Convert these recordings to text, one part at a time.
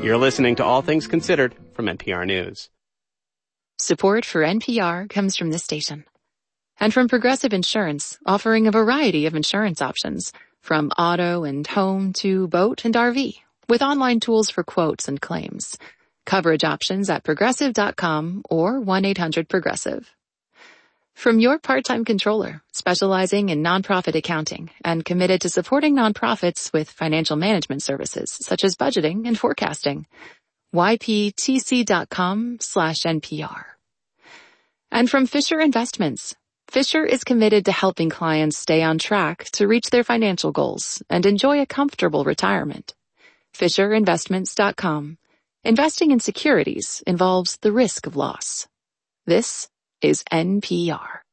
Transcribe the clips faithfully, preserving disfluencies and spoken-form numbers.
You're listening to All Things Considered from N P R News. Support for N P R comes from this station. And from Progressive Insurance, offering a variety of insurance options, from auto and home to boat and R V, with online tools for quotes and claims. Coverage options at progressive dot com or one eight hundred progressive. From your part-time controller, specializing in nonprofit accounting and committed to supporting nonprofits with financial management services such as budgeting and forecasting. Y P T C dot com slash N P R. And from Fisher Investments, Fisher is committed to helping clients stay on track to reach their financial goals and enjoy a comfortable retirement. Fisher Investments dot com. Investing in securities involves the risk of loss. This is N P R.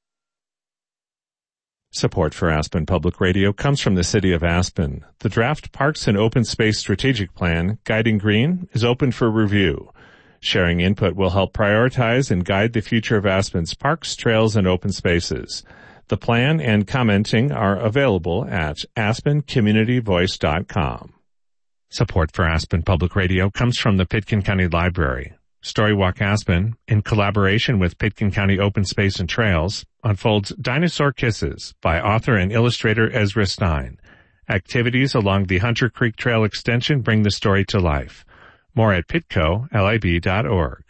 Support for Aspen Public Radio comes from the City of Aspen. The draft Parks and Open Space Strategic Plan, Guiding Green, is open for review. Sharing input will help prioritize and guide the future of Aspen's parks, trails, and open spaces. The plan and commenting are available at aspen community voice dot com. Support for Aspen Public Radio comes from the Pitkin County Library. Storywalk Aspen, in collaboration with Pitkin County Open Space and Trails, unfolds Dinosaur Kisses by author and illustrator Ezra Stein. Activities along the Hunter Creek Trail extension bring the story to life. More at pitco lib dot org.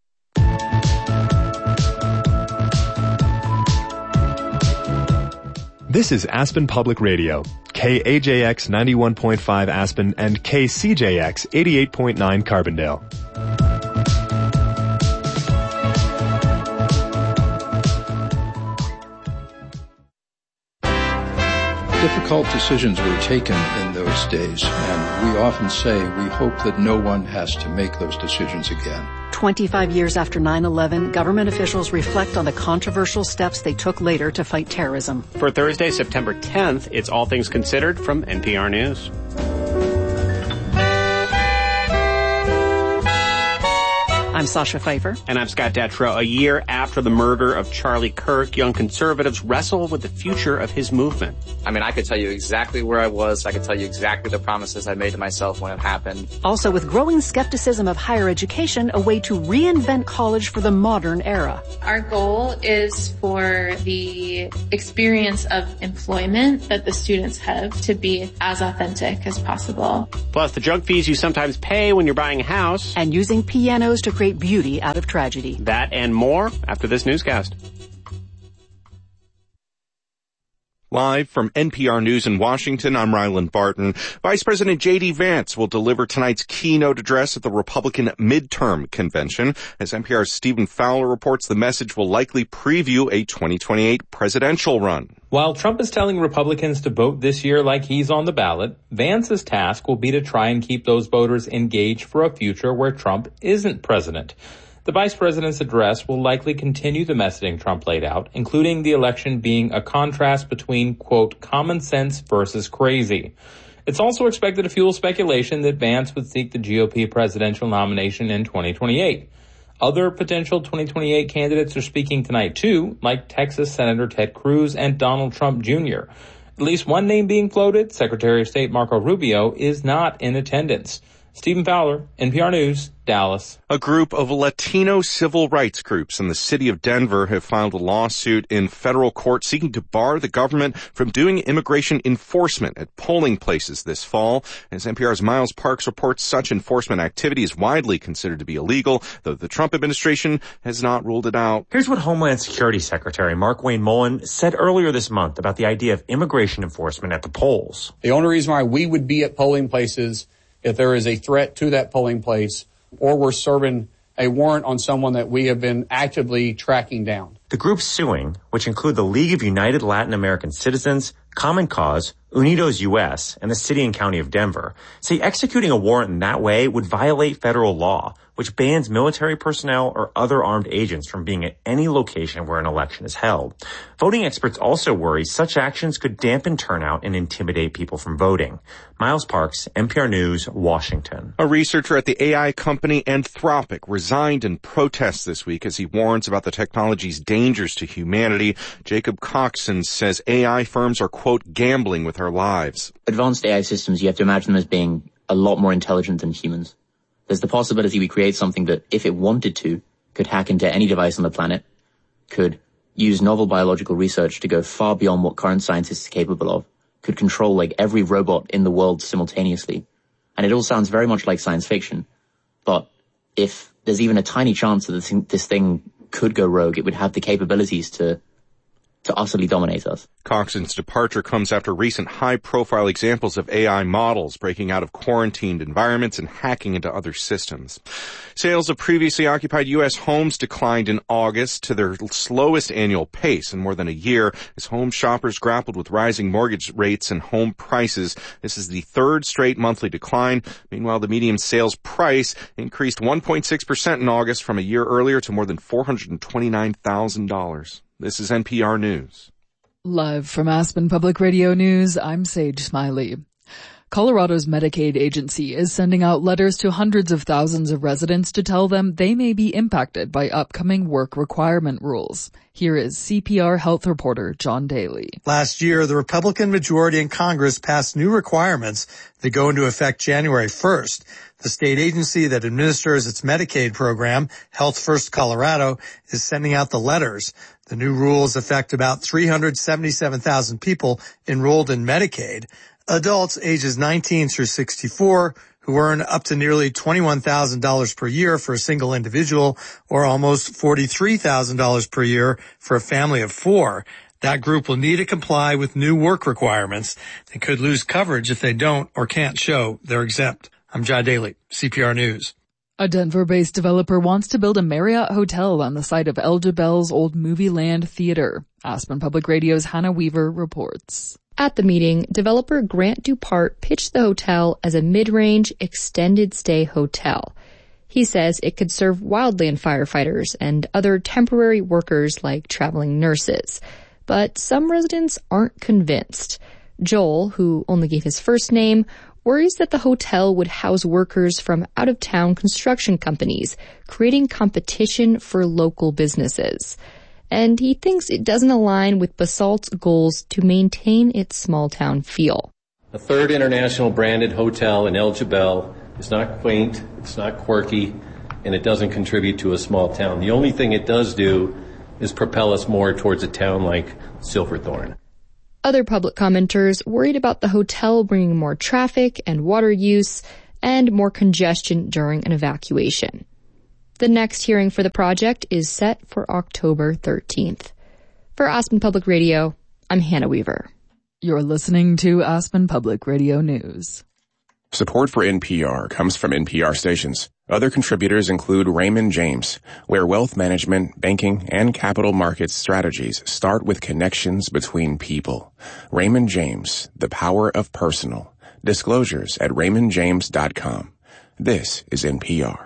This is Aspen Public Radio, K A J X ninety-one point five Aspen and K C J X eighty-eight point nine Carbondale. Difficult decisions were taken in those days, and we often say we hope that no one has to make those decisions again. twenty-five years after nine eleven, government officials reflect on the controversial steps they took later to fight terrorism. For Thursday, September tenth, it's All Things Considered from N P R News. I'm Sasha Pfeiffer. And I'm Scott Detrow. A year after the murder of Charlie Kirk, young conservatives wrestle with the future of his movement. I mean, I could tell you exactly where I was. I could tell you exactly the promises I made to myself when it happened. Also, with growing skepticism of higher education, a way to reinvent college for the modern era. Our goal is for the experience of employment that the students have to be as authentic as possible. Plus, the junk fees you sometimes pay when you're buying a house. And using pianos to create beauty out of tragedy. That and more after this newscast. Live from N P R News in Washington, I'm Ryland Barton. Vice President J D. Vance will deliver tonight's keynote address at the Republican midterm convention. As N P R's Stephen Fowler reports, the message will likely preview a twenty twenty-eight presidential run. While Trump is telling Republicans to vote this year like he's on the ballot, Vance's task will be to try and keep those voters engaged for a future where Trump isn't president. The vice president's address will likely continue the messaging Trump laid out, including the election being a contrast between, quote, common sense versus crazy. It's also expected to fuel speculation that Vance would seek the G O P presidential nomination in twenty twenty-eight. Other potential twenty twenty-eight candidates are speaking tonight, too, like Texas Senator Ted Cruz and Donald Trump Junior At least one name being floated, Secretary of State Marco Rubio, is not in attendance. Stephen Fowler, N P R News, Dallas. A group of Latino civil rights groups in the city of Denver have filed a lawsuit in federal court seeking to bar the government from doing immigration enforcement at polling places this fall. As N P R's Miles Parks reports, such enforcement activity is widely considered to be illegal, though the Trump administration has not ruled it out. Here's what Homeland Security Secretary Markwayne Mullin said earlier this month about the idea of immigration enforcement at the polls. The only reason why we would be at polling places if there is a threat to that polling place or we're serving a warrant on someone that we have been actively tracking down. The groups suing, which include the League of United Latin American Citizens, Common Cause, Unidos U S, and the City and County of Denver, say executing a warrant in that way would violate federal law, which bans military personnel or other armed agents from being at any location where an election is held. Voting experts also worry such actions could dampen turnout and intimidate people from voting. Miles Parks, N P R News, Washington. A researcher at the A I company Anthropic resigned in protest this week as he warns about the technology's dangers to humanity. Jacob Coxon says A I firms are, quote, gambling with our lives. Advanced A I systems, you have to imagine them as being a lot more intelligent than humans. There's the possibility we create something that, if it wanted to, could hack into any device on the planet, could use novel biological research to go far beyond what current scientists are capable of, could control like every robot in the world simultaneously. And it all sounds very much like science fiction. But if there's even a tiny chance that this thing, this thing could go rogue, it would have the capabilities to to utterly dominate us. Coxon's departure comes after recent high-profile examples of A I models breaking out of quarantined environments and hacking into other systems. Sales of previously occupied U S homes declined in August to their slowest annual pace in more than a year as home shoppers grappled with rising mortgage rates and home prices. This is the third straight monthly decline. Meanwhile, the median sales price increased one point six percent in August from a year earlier to more than four hundred twenty-nine thousand dollars. This is N P R News. Live from Aspen Public Radio News, I'm Sage Smiley. Colorado's Medicaid agency is sending out letters to hundreds of thousands of residents to tell them they may be impacted by upcoming work requirement rules. Here is C P R health reporter John Daly. Last year, the Republican majority in Congress passed new requirements that go into effect January first. The state agency that administers its Medicaid program, Health First Colorado, is sending out the letters. The new rules affect about three hundred seventy-seven thousand people enrolled in Medicaid. Adults ages nineteen through sixty-four who earn up to nearly twenty-one thousand dollars per year for a single individual or almost forty-three thousand dollars per year for a family of four. That group will need to comply with new work requirements. They could lose coverage if they don't or can't show they're exempt. I'm John Daly, C P R News. A Denver-based developer wants to build a Marriott hotel on the site of El Jebel's old Movie Land Theater. Aspen Public Radio's Hannah Weaver reports. At the meeting, developer Grant Dupart pitched the hotel as a mid-range, extended-stay hotel. He says it could serve wildland firefighters and other temporary workers like traveling nurses. But some residents aren't convinced. Joel, who only gave his first name, worries that the hotel would house workers from out-of-town construction companies, creating competition for local businesses. And he thinks it doesn't align with Basalt's goals to maintain its small-town feel. A third international branded hotel in El Jebel is not quaint, it's not quirky, and it doesn't contribute to a small town. The only thing it does do is propel us more towards a town like Silverthorne. Other public commenters worried about the hotel bringing more traffic and water use and more congestion during an evacuation. The next hearing for the project is set for October thirteenth. For Aspen Public Radio, I'm Hannah Weaver. You're listening to Aspen Public Radio News. Support for N P R comes from N P R stations. Other contributors include Raymond James, where wealth management, banking, and capital markets strategies start with connections between people. Raymond James, the power of personal. Disclosures at raymond james dot com. This is N P R.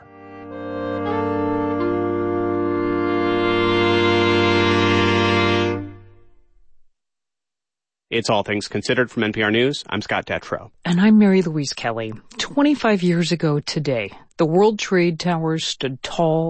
It's All Things Considered from N P R News. I'm Scott Detrow. And I'm Mary Louise Kelly. twenty-five years ago today, the World Trade Towers stood tall